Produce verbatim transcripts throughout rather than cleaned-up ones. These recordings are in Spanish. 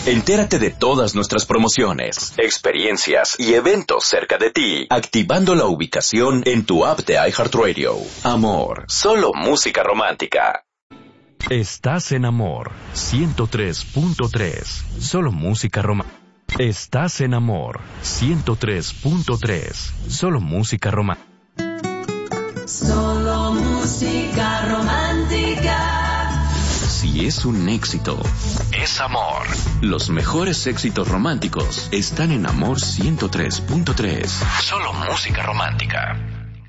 Entérate de todas nuestras promociones, experiencias y eventos cerca de ti, activando la ubicación en tu app de iHeartRadio. Amor, solo música romántica. Estás en Amor ciento tres punto tres, solo música romántica. Estás en Amor ciento tres punto tres, solo música romántica. Solo música romántica. Si es un éxito, es amor. Los mejores éxitos románticos están en Amor ciento tres punto tres. Solo música romántica.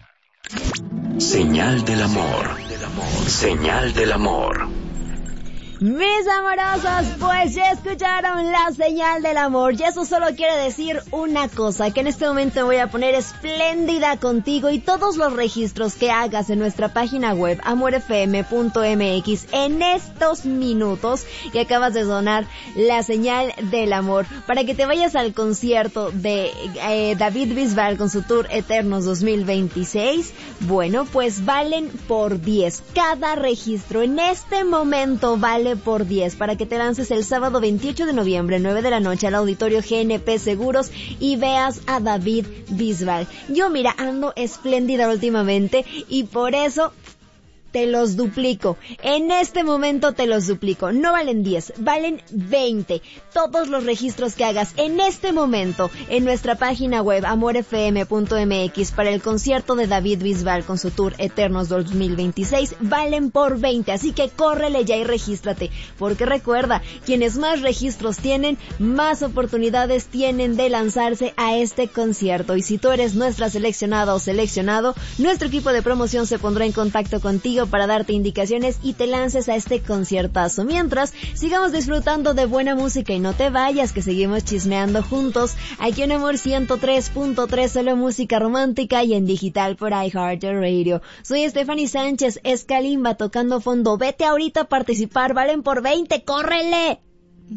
Señal del amor. Señal del amor. Mis amorosos, pues ya escucharon la señal del amor, y eso solo quiere decir una cosa, que en este momento voy a poner espléndida contigo, y todos los registros que hagas en nuestra página web amor f m punto m x en estos minutos que acabas de sonar la señal del amor, para que te vayas al concierto de eh, David Bisbal con su tour Eternos dos mil veintiséis, bueno, pues valen por diez, cada registro en este momento vale por diez, para que te lances el sábado veintiocho de noviembre, nueve de la noche, al auditorio G N P Seguros y veas a David Bisbal. Yo mira, ando espléndida últimamente y por eso te los duplico. En este momento te los duplico. No valen diez, valen veinte. Todos los registros que hagas en este momento en nuestra página web amor f m punto m x para el concierto de David Bisbal con su tour Eternos dos mil veintiséis valen por veinte. Así que córrele ya y regístrate. Porque recuerda, quienes más registros tienen, más oportunidades tienen de lanzarse a este concierto. Y si tú eres nuestra seleccionada o seleccionado, nuestro equipo de promoción se pondrá en contacto contigo para darte indicaciones y te lances a este conciertazo. Mientras, sigamos disfrutando de buena música y no te vayas, que seguimos chismeando juntos aquí en Amor ciento tres punto tres, solo música romántica y en digital por iHeartRadio. Soy Stephanie Sánchez, es Kalimba tocando fondo. Vete ahorita a participar, valen por veinte, ¡córrele!